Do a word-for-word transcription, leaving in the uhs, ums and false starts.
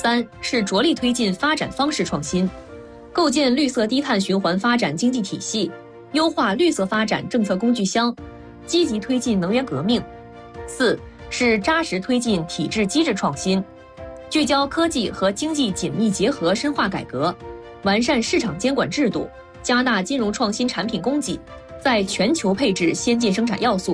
三是着力推进发展方式创新，构建绿色低碳循环发展经济体系，优化绿色发展政策工具箱，积极推进能源革命。四是扎实推进体制机制创新，聚焦科技和经济紧密结合深化改革，完善市场监管制度，加大金融创新产品供给，在全球配置先进生产要素。